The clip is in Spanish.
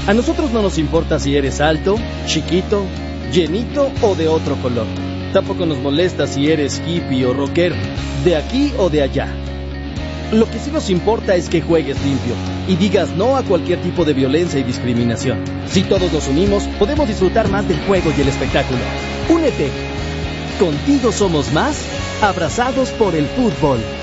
A nosotros no nos importa si eres alto, chiquito, llenito o de otro color. Tampoco nos molesta si eres hippie o rockero, de aquí o de allá. Lo que sí nos importa es que juegues limpio y digas no a cualquier tipo de violencia y discriminación. Si todos nos unimos, podemos disfrutar más del juego y el espectáculo. Únete. Contigo somos más, abrazados por el fútbol.